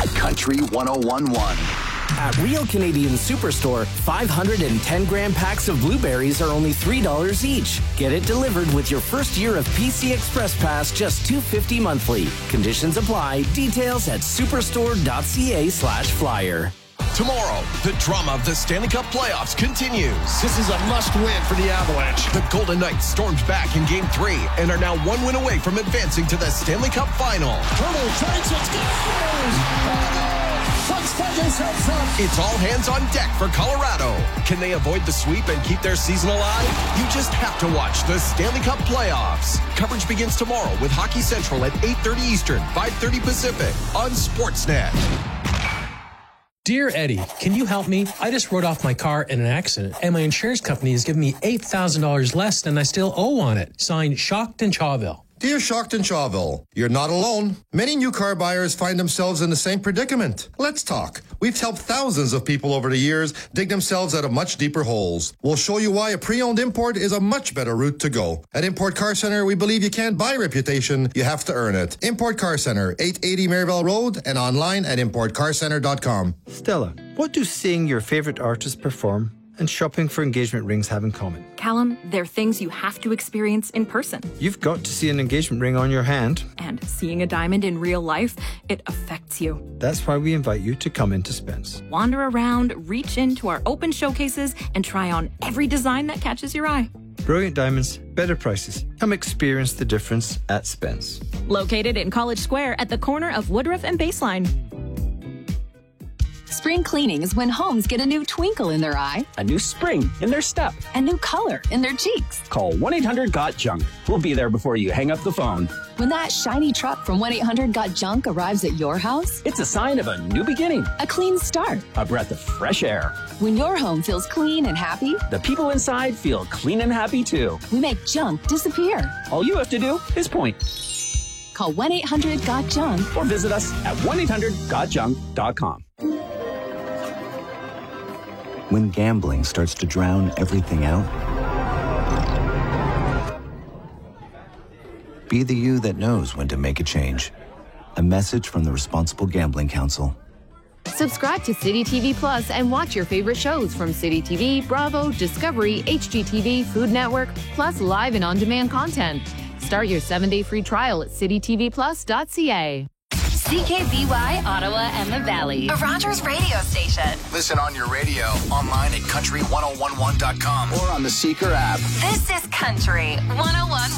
Country 101.1. At Real Canadian Superstore, 510-gram packs of blueberries are only $3 each. Get it delivered with your first year of PC Express Pass, just $2.50 monthly. Conditions apply. Details at superstore.ca/flyer. Tomorrow, the drama of the Stanley Cup playoffs continues. This is a must-win for the Avalanche. The Golden Knights stormed back in Game 3 and are now one win away from advancing to the Stanley Cup final. Turtle takes it, scores! It's all hands on deck for Colorado. Can they avoid the sweep and keep their season alive? You just have to watch the Stanley Cup playoffs. Coverage begins tomorrow with Hockey Central at 8:30 Eastern, 5:30 Pacific on Sportsnet. Dear Eddie, can you help me? I just wrote off my car in an accident, and my insurance company has given me $8,000 less than I still owe on it. Signed, Shockton Chawville. Dear Shockton Chawville, you're not alone. Many new car buyers find themselves in the same predicament. Let's talk. We've helped thousands of people over the years dig themselves out of much deeper holes. We'll show you why a pre-owned import is a much better route to go. At Import Car Center, we believe you can't buy reputation, you have to earn it. Import Car Center, 880 Maryville Road, and online at importcarcenter.com. Stella, what do seeing your favorite artist perform and shopping for engagement rings have in common? Callum, they're things you have to experience in person. You've got to see an engagement ring on your hand. And seeing a diamond in real life, it affects you. That's why we invite you to come into Spence. Wander around, reach into our open showcases, and try on every design that catches your eye. Brilliant diamonds, better prices. Come experience the difference at Spence. Located in College Square at the corner of Woodruff and Baseline. Spring cleaning is when homes get a new twinkle in their eye, a new spring in their step, a new color in their cheeks. Call 1-800-GOT-JUNK. We'll be there before you hang up the phone. When that shiny truck from 1-800-GOT-JUNK arrives at your house, it's a sign of a new beginning, a clean start, a breath of fresh air. When your home feels clean and happy, the people inside feel clean and happy too. We make junk disappear. All you have to do is point. Call 1-800-GOT-JUNK or visit us at 1-800-GOTJUNK.com. When gambling starts to drown everything out, be the you that knows when to make a change. A message from the Responsible Gambling Council. Subscribe to City TV Plus and watch your favorite shows from City TV, Bravo, Discovery, HGTV, Food Network, plus live and on-demand content. Start your 7-day free trial at citytvplus.ca. CKBY, Ottawa and the Valley. A Rogers radio station. Listen on your radio, online at country1011.com or on the Seeker app. This is Country 101.1.